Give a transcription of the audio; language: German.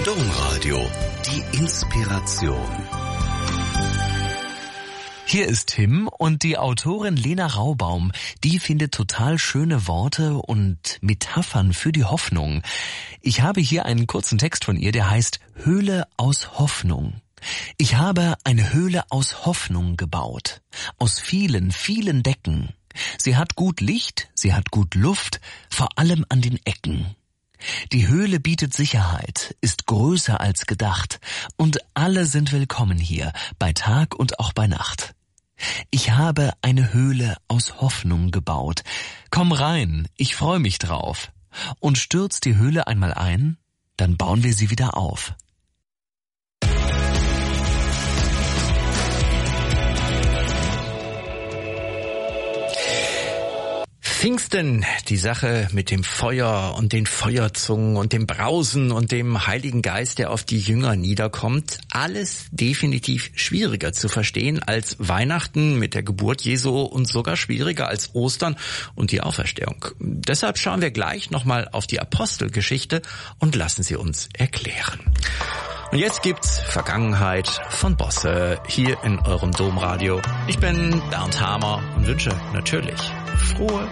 Domradio, die Inspiration. Hier ist Tim und die Autorin Lena Raubaum, die findet total schöne Worte und Metaphern für die Hoffnung. Ich habe hier einen kurzen Text von ihr, der heißt Höhle aus Hoffnung. Ich habe eine Höhle aus Hoffnung gebaut, aus vielen, vielen Decken. Sie hat gut Licht, sie hat gut Luft, vor allem an den Ecken. Die Höhle bietet Sicherheit, ist größer als gedacht und alle sind willkommen hier, bei Tag und auch bei Nacht. Ich habe eine Höhle aus Hoffnung gebaut. Komm rein, ich freue mich drauf. Und stürzt die Höhle einmal ein, dann bauen wir sie wieder auf. Pfingsten, die Sache mit dem Feuer und den Feuerzungen und dem Brausen und dem Heiligen Geist, der auf die Jünger niederkommt, alles definitiv schwieriger zu verstehen als Weihnachten mit der Geburt Jesu und sogar schwieriger als Ostern und die Auferstehung. Deshalb schauen wir gleich nochmal auf die Apostelgeschichte und lassen sie uns erklären. Und jetzt gibt's Vergangenheit von Bosse hier in eurem Domradio. Ich bin Bernd Hamer und wünsche natürlich frohe